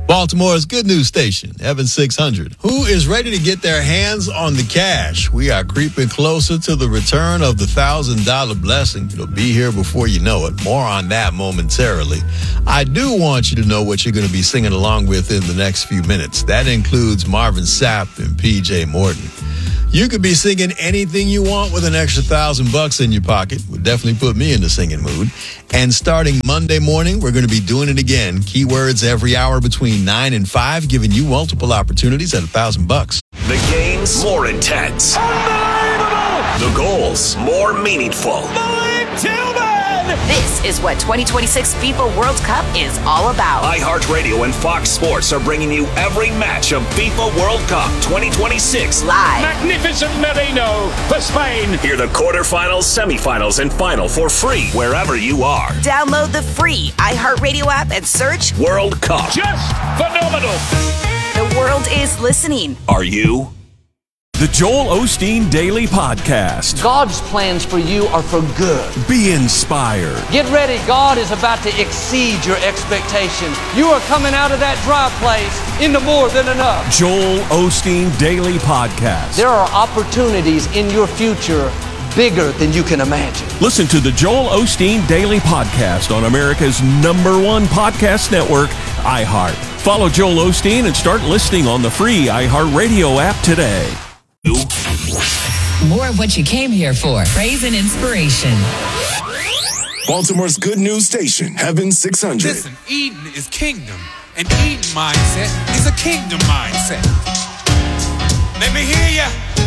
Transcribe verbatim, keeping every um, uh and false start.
Baltimore's good news station, Evan six hundred. Who is ready to get their hands on the cash? We are creeping closer to the return of the one thousand dollars blessing. It'll be here before you know it. More on that momentarily. I do want you to know what you're going to be singing along with in the next few minutes. That includes Marvin Sapp and P J Morton. You could be singing anything you want with an extra thousand bucks in your pocket. Would definitely put me in the singing mood. And starting Monday morning, we're going to be doing it again. Keywords every hour between nine and five, giving you multiple opportunities at a thousand bucks. The games more intense. Unbelievable! The goals more meaningful. Mike Tillman! This is what twenty twenty-six FIFA World Cup is all about. iHeartRadio and Fox Sports are bringing you every match of FIFA World Cup twenty twenty-six. Live. Magnificent Merino for Spain. Hear the quarterfinals, semifinals, and final for free wherever you are. Download the free iHeartRadio app and search World Cup. Just phenomenal. The world is listening. Are you? The Joel Osteen Daily Podcast. God's plans for you are for good. Be inspired. Get ready. God is about to exceed your expectations. You are coming out of that dry place into more than enough. Joel Osteen Daily Podcast. There are opportunities in your future bigger than you can imagine. Listen to the Joel Osteen Daily Podcast on America's number one podcast network, iHeart. Follow Joel Osteen and start listening on the free iHeartRadio app today. More of what you came here for. Praise and inspiration. Baltimore's good news station, Heaven six hundred. Listen, Eden is kingdom, and Eden mindset is a kingdom mindset. Let me hear ya.